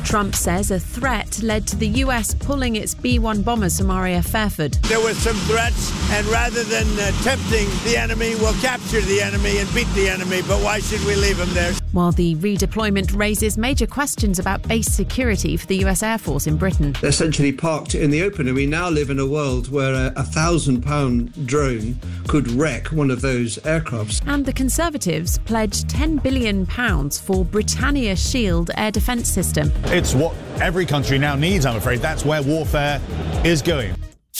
Trump says a threat led to the US pulling its B-1 bombers from RAF Fairford. There were some threats, and rather than tempting the enemy, we'll capture the enemy and beat the enemy, but why should we leave them there? While the redeployment raises major questions about base security for the US Air Force in Britain. They're essentially parked in the open, and we now live in a world where a £1,000 drone could wreck one of those aircrafts. And the Conservatives pledged £10 billion for Britannia Shield air defence system. It's what every country now needs, I'm afraid. That's where warfare is going.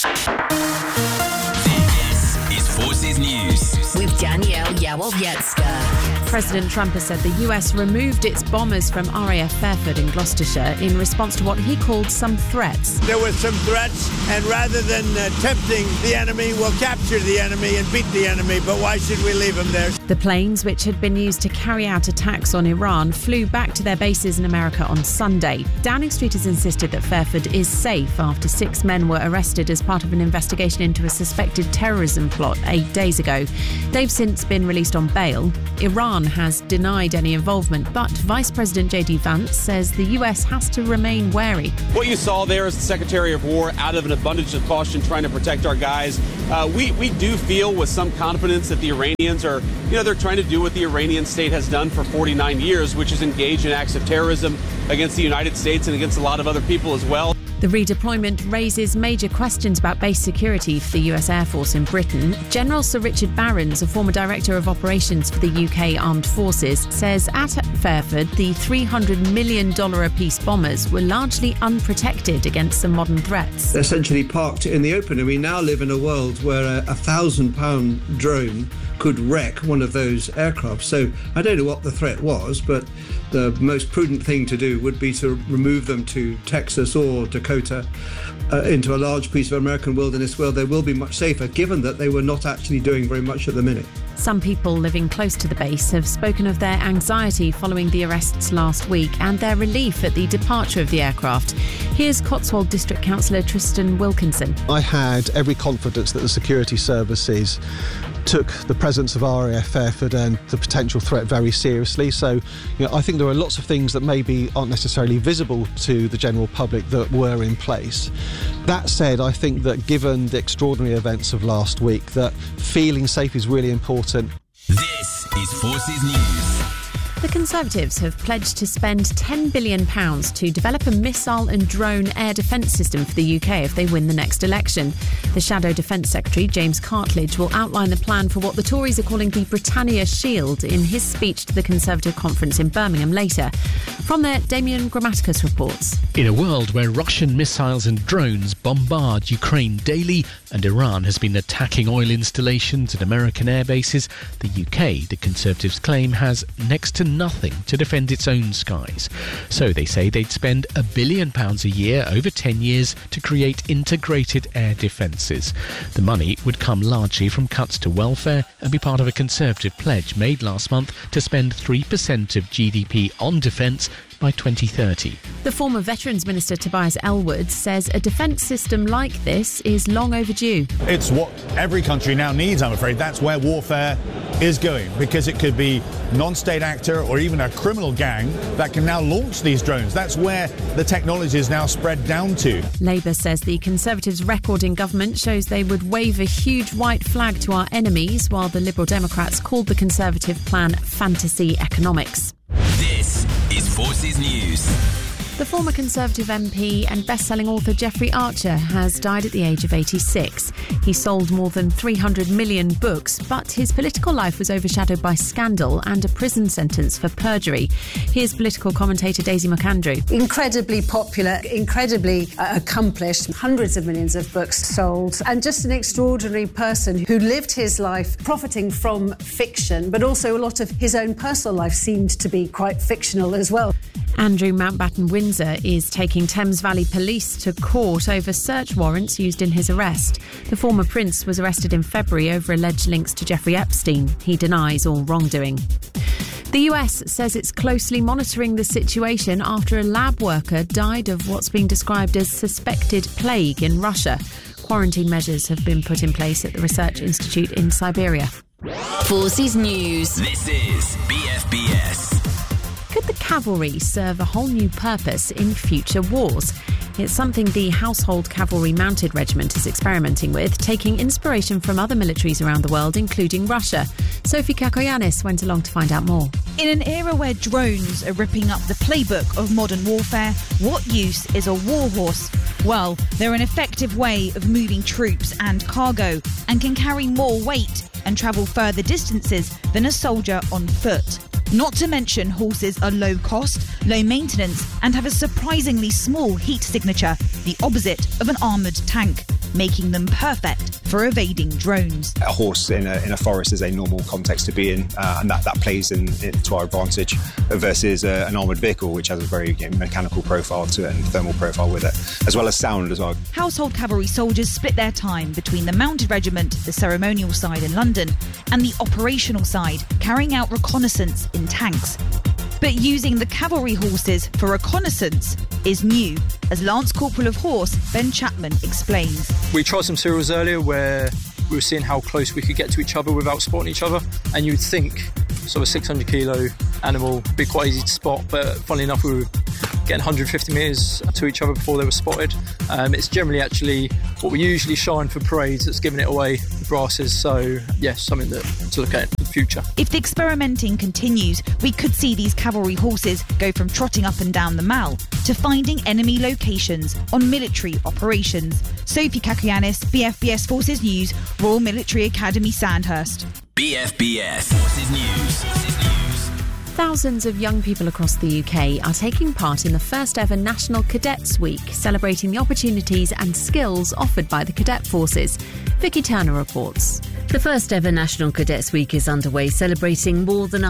This is Forces News with Danielle Yawowiecka. President Trump has said the US removed its bombers from RAF Fairford in Gloucestershire in response to what he called some threats. There were some threats, and rather than tempting the enemy, we'll capture the enemy and beat the enemy, but why should we leave them there? The planes, which had been used to carry out attacks on Iran, flew back to their bases in America on Sunday. Downing Street has insisted that Fairford is safe after 6 men were arrested as part of an investigation into a suspected terrorism plot 8 days ago. They've since been released on bail. Iran has denied any involvement, but Vice President J.D. Vance says the US has to remain wary. What you saw there is the Secretary of War, out of an abundance of caution, trying to protect our guys. We do feel with some confidence that the Iranians are, they're trying to do what the Iranian state has done for 49 years, which is engage in acts of terrorism against the United States and against a lot of other people as well. The redeployment raises major questions about base security for the US Air Force in Britain. General Sir Richard Barrons, a former Director of Operations for the UK Armed Forces, says at Fairford the $300 million apiece bombers were largely unprotected against some modern threats. They're essentially parked in the open, and we now live in a world where a £1,000 drone could wreck one of those aircraft. So I don't know what the threat was, but the most prudent thing to do would be to remove them to Texas or Dakota into a large piece of American wilderness where they will be much safer, given that they were not actually doing very much at the minute. Some people living close to the base have spoken of their anxiety following the arrests last week and their relief at the departure of the aircraft. Here's Cotswold District Councillor Tristan Wilkinson. I had every confidence that the security services took the presence of RAF Fairford and the potential threat very seriously. So, I think there are lots of things that maybe aren't necessarily visible to the general public that were in place. That said, I think that given the extraordinary events of last week, that feeling safe is really important. This is Forces News. The Conservatives have pledged to spend £10 billion to develop a missile and drone air defence system for the UK if they win the next election. The Shadow Defence Secretary, James Cartledge, will outline the plan for what the Tories are calling the Britannia Shield in his speech to the Conservative conference in Birmingham later. From there, Damien Grammaticus reports. In a world where Russian missiles and drones bombard Ukraine daily and Iran has been attacking oil installations and American air bases, the UK, the Conservatives claim, has next to nothing to defend its own skies. So they say they'd spend £1 billion a year over 10 years to create integrated air defences. The money would come largely from cuts to welfare and be part of a Conservative pledge made last month to spend 3% of GDP on defence by 2030. The former Veterans Minister Tobias Ellwood says a defence system like this is long overdue. It's what every country now needs, I'm afraid. That's where warfare is going, because it could be non-state actor or even a criminal gang that can now launch these drones. That's where the technology is now spread down to. Labour says the Conservatives' record in government shows they would wave a huge white flag to our enemies, while the Liberal Democrats called the Conservative plan fantasy economics. This is Forces News. The former Conservative MP and best-selling author Jeffrey Archer has died at the age of 86. He sold more than 300 million books, but his political life was overshadowed by scandal and a prison sentence for perjury. Here's political commentator Daisy McAndrew. Incredibly popular, incredibly accomplished, hundreds of millions of books sold, and just an extraordinary person who lived his life profiting from fiction, but also a lot of his own personal life seemed to be quite fictional as well. Andrew Mountbatten Windsor is taking Thames Valley Police to court over search warrants used in his arrest. The former prince was arrested in February over alleged links to Jeffrey Epstein. He denies all wrongdoing. The US says it's closely monitoring the situation after a lab worker died of what's being described as suspected plague in Russia. Quarantine measures have been put in place at the Research Institute in Siberia. Forces News. This is BFBS. Could the cavalry serve a whole new purpose in future wars? It's something the Household Cavalry Mounted Regiment is experimenting with, taking inspiration from other militaries around the world, including Russia. Sophie Kakoyanis went along to find out more. In an era where drones are ripping up the playbook of modern warfare, what use is a war horse? Well, they're an effective way of moving troops and cargo, and can carry more weight and travel further distances than a soldier on foot. Not to mention, horses are low cost, low maintenance, and have a surprisingly small heat signature, the opposite of an armoured tank, making them perfect for evading drones. A horse in a forest is a normal context to be in, and that plays to our advantage versus an armoured vehicle, which has a very mechanical profile to it and thermal profile with it, as well as sound as well. Household cavalry soldiers split their time between the mounted regiment, the ceremonial side in London, and the operational side, carrying out reconnaissance in tanks. But using the cavalry horses for reconnaissance is new, as Lance Corporal of Horse Ben Chapman explains. We tried some serials earlier where we were seeing how close we could get to each other without spotting each other, and you'd think sort of a 600 kilo animal would be quite easy to spot, but funnily enough we were getting 150 metres to each other before they were spotted. It's generally actually what we usually shine for parades that's giving it away, the brasses, so yes, something to look at in the future. If the experimenting continues, we could see these cavalry horses go from trotting up and down the Mall to finding enemy locations on military operations. Sophie Kakoyanis, BFBS Forces News, Royal Military Academy Sandhurst. BFBS Forces News. Thousands of young people across the UK are taking part in the first ever National Cadets Week, celebrating the opportunities and skills offered by the cadet forces. Vicky Turner reports. The first ever National Cadets Week is underway, celebrating more than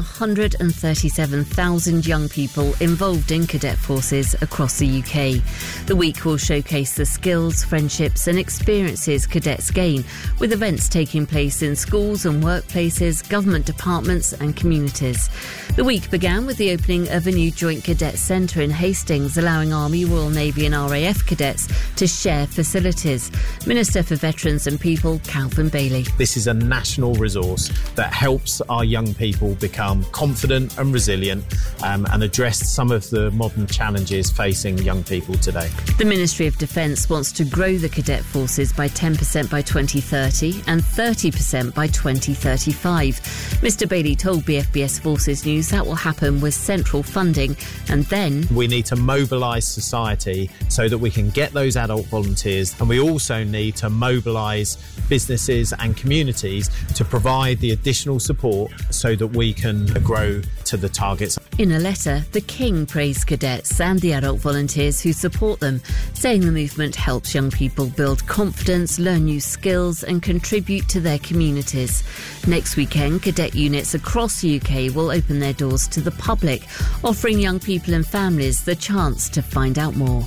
137,000 young people involved in cadet forces across the UK. The week will showcase the skills, friendships and experiences cadets gain, with events taking place in schools and workplaces, government departments and communities. The week began with the opening of a new Joint Cadet Centre in Hastings, allowing Army, Royal Navy and RAF cadets to share facilities. Minister for Veterans and People, Calvin Bailey. This is a national resource that helps our young people become confident and resilient and address some of the modern challenges facing young people today. The Ministry of Defence wants to grow the cadet forces by 10% by 2030 and 30% by 2035. Mr Bailey told BFBS Forces News that will happen with central funding, and then we need to mobilise society so that we can get those adult volunteers, and we also need to mobilise businesses and communities to provide the additional support so that we can grow to the targets. In a letter, the King praised cadets and the adult volunteers who support them, saying the movement helps young people build confidence, learn new skills and contribute to their communities. Next weekend, cadet units across the UK will open their doors to the public, offering young people and families the chance to find out more.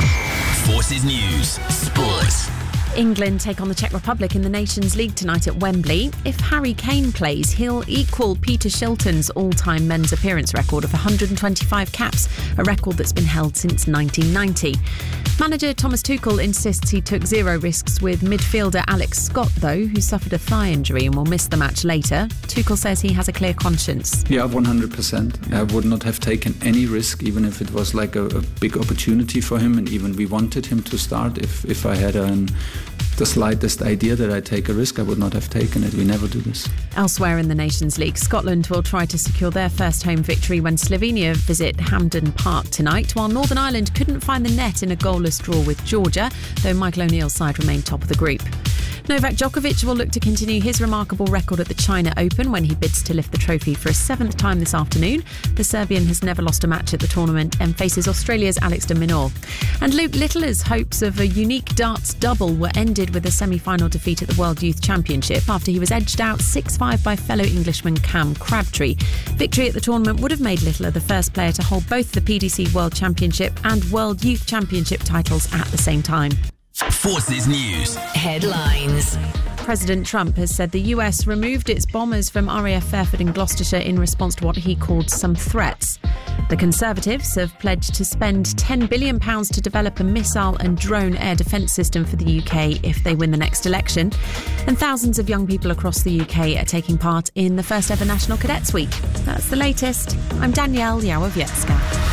Forces News Sports. England take on the Czech Republic in the Nations League tonight at Wembley. If Harry Kane plays, he'll equal Peter Shilton's all-time men's appearance record of 125 caps, a record that's been held since 1990. Manager Thomas Tuchel insists he took zero risks with midfielder Alex Scott, though, who suffered a thigh injury and will miss the match later. Tuchel says he has a clear conscience. Yeah, 100%. I would not have taken any risk, even if it was like a big opportunity for him, and even we wanted him to start. If I had the slightest idea that I'd take a risk, I would not have taken it. We never do this. Elsewhere in the Nations League, Scotland will try to secure their first home victory when Slovenia visit Hampden Park tonight, while Northern Ireland couldn't find the net in a goalless draw with Georgia, though Michael O'Neill's side remained top of the group. Novak Djokovic will look to continue his remarkable record at the China Open when he bids to lift the trophy for a seventh time this afternoon. The Serbian has never lost a match at the tournament and faces Australia's Alex de Minaur. And Luke Littler's hopes of a unique darts double were ended with a semi-final defeat at the World Youth Championship after he was edged out 6-5 by fellow Englishman Cam Crabtree. Victory at the tournament would have made Littler the first player to hold both the PDC World Championship and World Youth Championship titles at the same time. Forces News Headlines. President Trump has said the US removed its bombers from RAF Fairford in Gloucestershire in response to what he called some threats. The Conservatives have pledged to spend £10 billion to develop a missile and drone air defence system for the UK if they win the next election. And thousands of young people across the UK are taking part in the first ever National Cadets Week. That's the latest. I'm Danielle Yawowiecka.